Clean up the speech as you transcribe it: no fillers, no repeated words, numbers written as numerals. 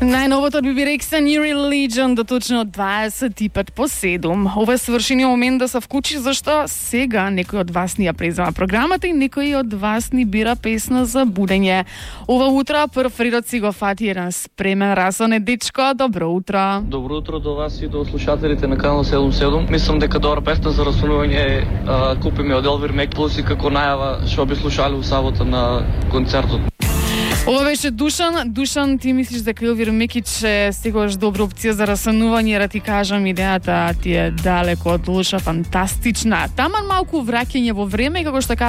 Najnovото od Bibi Rexa New Religion до точно 25 по 7. Ова е свршениот момент да се вклучи, зашто сега некој од вас ни ја презема програмата и некој од вас ни бира песна за будење. Ова утро прв Ридот си го фати еден спремен расоне дечко. Добро утро. Добро утро до вас и до слушателите на канал 77. Мислам дека добра песна за расонување е Купи ми од Елвир Мек, плюс и како најава што би слушали у сабота на концертот. Ова беше Душан. Душан, ти мислиш дека Елвир Мекич е секогаш добра опција за расонување, да ти кажам, идејата ти е далеко од лоша, фантастична. Таман малку враќање во време, како што